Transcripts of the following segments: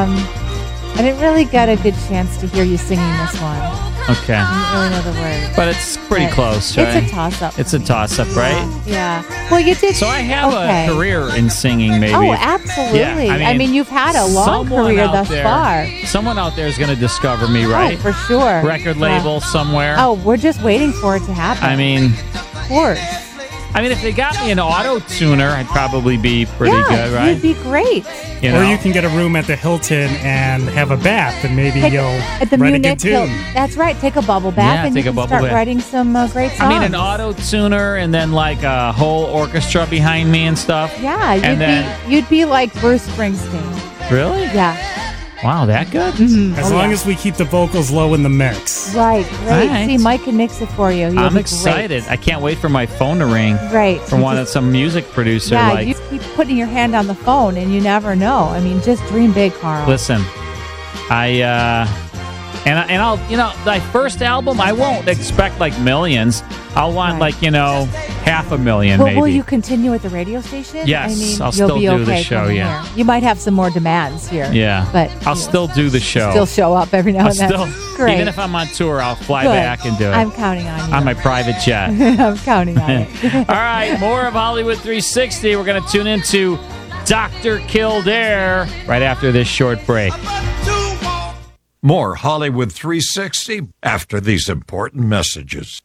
I didn't really get a good chance to hear you singing this one. Okay. I didn't really know the words. But it's pretty close, right? It's a toss-up. It's a toss-up, right? Yeah. Well, you did. So I have a career in singing, maybe. Oh, absolutely. Yeah, I mean, you've had a long career thus far. Someone out there is going to discover me, right? Oh, for sure. Record label somewhere. Oh, we're just waiting for it to happen. I mean, of course. If they got me an auto-tuner, I'd probably be pretty good, right? You'd be great. Or you can get a room at the Hilton and have a bath, and maybe you'll at the write Munich a good tune. That's right. Take a bubble bath and you can start writing some great songs. an auto-tuner and then like a whole orchestra behind me and stuff. Yeah, you'd be like Bruce Springsteen. Really? Yeah. Wow, that good? Mm-hmm. As long as we keep the vocals low in the mix. Right, great. Right. See, Mike can mix it for you. I'm excited. I can't wait for my phone to ring. Right. From some music producer. Yeah, like, you keep putting your hand on the phone and you never know. I mean, just dream big, Carl. Listen, I'll my first album, I won't expect like millions. I'll want like 500,000 maybe. Will you continue at the radio station? Yes, I'll you'll still be do okay the show, coming yeah. here. You might have some more demands here. Yeah. But I'll still do the show. Still show up every now and then. Great. Even if I'm on tour, I'll fly Good. back and do it. I'm counting on you. On my private jet. I'm counting on it. All right, more of Hollywood 360. We're going to tune into Dr. Kildare right after this short break. More Hollywood 360 after these important messages.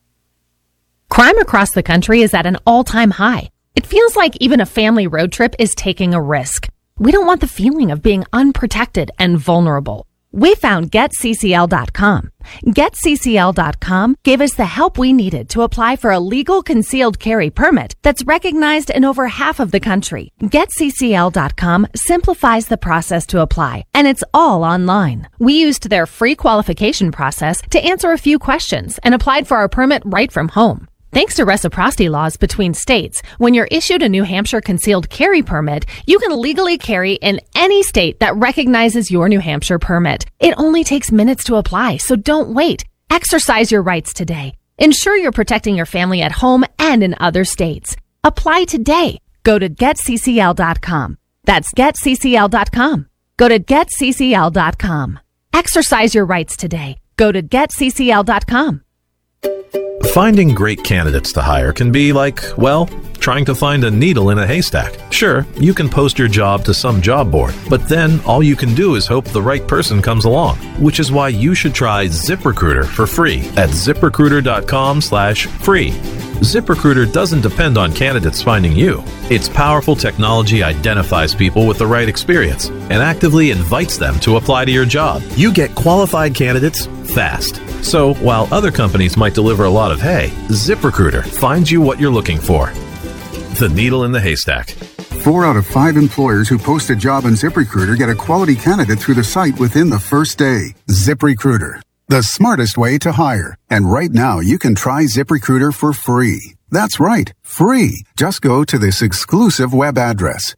Crime across the country is at an all-time high. It feels like even a family road trip is taking a risk. We don't want the feeling of being unprotected and vulnerable. We found GetCCL.com. GetCCL.com gave us the help we needed to apply for a legal concealed carry permit that's recognized in over half of the country. GetCCL.com simplifies the process to apply, and it's all online. We used their free qualification process to answer a few questions and applied for our permit right from home. Thanks to reciprocity laws between states, when you're issued a New Hampshire concealed carry permit, you can legally carry in any state that recognizes your New Hampshire permit. It only takes minutes to apply, so don't wait. Exercise your rights today. Ensure you're protecting your family at home and in other states. Apply today. Go to GetCCL.com. That's GetCCL.com. Go to GetCCL.com. Exercise your rights today. Go to GetCCL.com. Finding great candidates to hire can be like, well, trying to find a needle in a haystack. Sure, you can post your job to some job board, but then all you can do is hope the right person comes along, which is why you should try ZipRecruiter for free at ZipRecruiter.com/free. ZipRecruiter doesn't depend on candidates finding you. Its powerful technology identifies people with the right experience and actively invites them to apply to your job. You get qualified candidates fast. So while other companies might deliver a lot of hay, ZipRecruiter finds you what you're looking for. The needle in the haystack. 4 out of 5 employers who post a job on ZipRecruiter get a quality candidate through the site within the first day. ZipRecruiter, the smartest way to hire. And right now, you can try ZipRecruiter for free. That's right, free. Just go to this exclusive web address,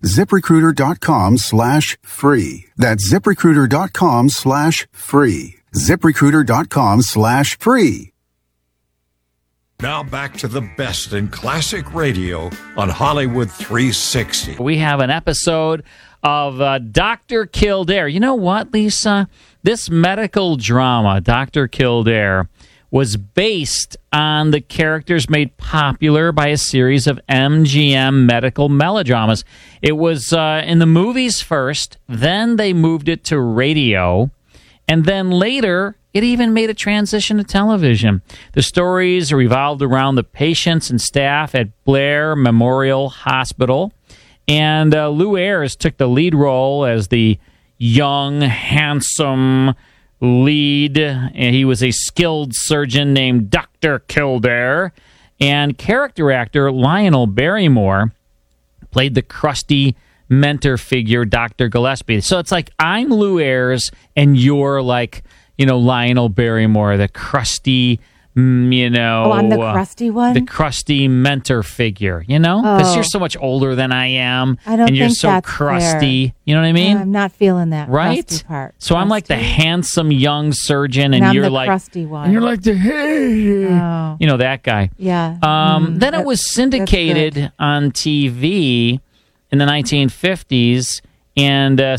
ZipRecruiter.com/free. That's ZipRecruiter.com/free. ZipRecruiter.com/free. Now back to the best in classic radio on Hollywood 360. We have an episode of Dr. Kildare. You know what, Lisa? This medical drama, Dr. Kildare, was based on the characters made popular by a series of MGM medical melodramas. It was in the movies first, then they moved it to radio, and then later it even made a transition to television. The stories revolved around the patients and staff at Blair Memorial Hospital, and Lew Ayres took the lead role as the young, handsome lead. And he was a skilled surgeon named Dr. Kildare, and character actor Lionel Barrymore played the crusty mentor figure, Dr. Gillespie. So it's like I'm Lew Ayres, and you're like, Lionel Barrymore, the crusty, I'm the crusty one? The crusty mentor figure, Because you're so much older than I am, and you're think so that's crusty. Fair. You know what I mean? I'm not feeling that right? crusty part. So I'm like the handsome young surgeon, and I'm you're the like crusty one. And you're like the that guy. Yeah. Then it was syndicated on TV in the 1950s, and